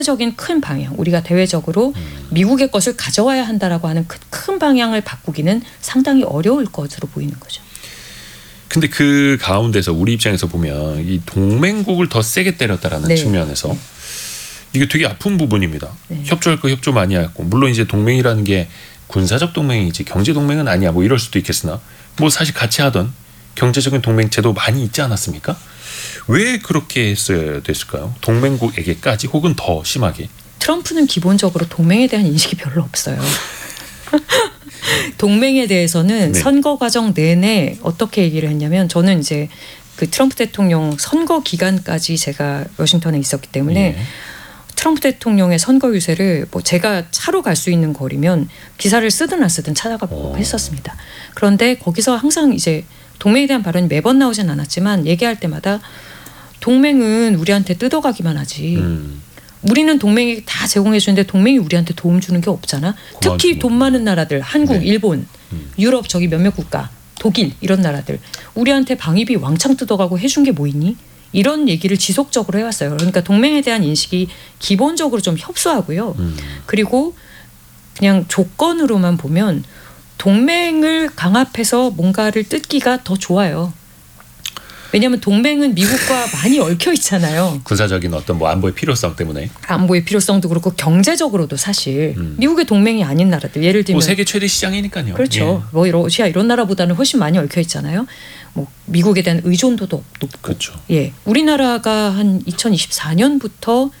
적인 큰 방향, 우리가 대외적으로 미국의 것을 가져와야 한다라고 하는 큰 방향을 바꾸기는 상당히 어려울 것으로 보이는 거죠. 근데 그 가운데서 우리 입장에서 보면 이 동맹국을 더 세게 때렸다라는 네. 측면에서 이게 되게 아픈 부분입니다. 네. 협조할 거 협조 많이 했고, 물론 이제 동맹이라는 게 군사적 동맹이지 경제 동맹은 아니야 뭐 이럴 수도 있겠으나 뭐 사실 같이 하던 경제적인 동맹체도 많이 있지 않았습니까? 왜 그렇게 했어야 됐을까요? 동맹국에게까지 혹은 더 심하게. 트럼프는 기본적으로 동맹에 대한 인식이 별로 없어요. 동맹에 대해서는 네. 선거 과정 내내 어떻게 얘기를 했냐면, 저는 이제 그 트럼프 대통령 선거 기간까지 제가 워싱턴에 있었기 때문에 예. 트럼프 대통령의 선거 유세를 뭐 제가 차로 갈 수 있는 거리면 기사를 쓰든 안 쓰든 찾아가고 했었습니다. 그런데 거기서 항상 이제 동맹에 대한 발언이 매번 나오진 않았지만 얘기할 때마다 동맹은 우리한테 뜯어가기만 하지. 우리는 동맹이 다 제공해 주는데 동맹이 우리한테 도움 주는 게 없잖아. 특히 돈 많은 나라들, 한국, 네. 일본, 유럽 저기 몇몇 국가, 독일 이런 나라들 우리한테 방위비 왕창 뜯어가고 해준 게 뭐 있니? 이런 얘기를 지속적으로 해왔어요. 그러니까 동맹에 대한 인식이 기본적으로 좀 협소하고요. 그리고 그냥 조건으로만 보면 동맹을 강압해서 뭔가를 뜯기가 더 좋아요. 왜냐하면 동맹은 미국과 많이 얽혀 있잖아요. 군사적인 어떤 뭐 안보의 필요성 때문에. 안보의 필요성도 그렇고 경제적으로도 사실 미국의 동맹이 아닌 나라들, 예를 들면 뭐 세계 최대 시장이니까요. 그렇죠. 뭐 러시아 이런 나라보다는 훨씬 많이 얽혀 있잖아요. 뭐 미국에 대한 의존도도 높고. 그렇죠. 예, 우리나라가 한 2024년부터